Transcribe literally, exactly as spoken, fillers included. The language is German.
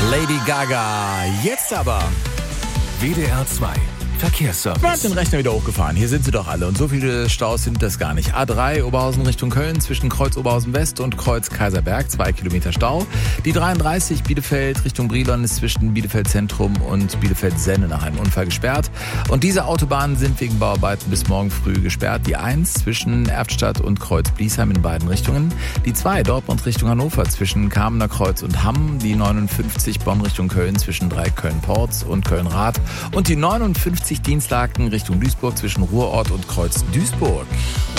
Lady Gaga. Jetzt aber W D R zwei Verkehrsservice. Man hat den Rechner wieder hochgefahren. Hier sind sie doch alle. Und so viele Staus sind das gar nicht. A drei Oberhausen Richtung Köln zwischen Kreuz Oberhausen West und Kreuz Kaiserberg. Zwei Kilometer Stau. Die dreiunddreißig Bielefeld Richtung Brilon ist zwischen Bielefeld Zentrum und Bielefeld Senne nach einem Unfall gesperrt. Und diese Autobahnen sind wegen Bauarbeiten bis morgen früh gesperrt. Die eins zwischen Erftstadt und Kreuz Bliesheim in beiden Richtungen. Die zwei Dortmund Richtung Hannover zwischen Kamener Kreuz und Hamm. Die neunundfünfzig Bonn Richtung Köln zwischen drei Köln-Porz und Köln-Rath. Und die neunundfünfzig Dienstlaken Richtung Duisburg zwischen Ruhrort und Kreuz Duisburg.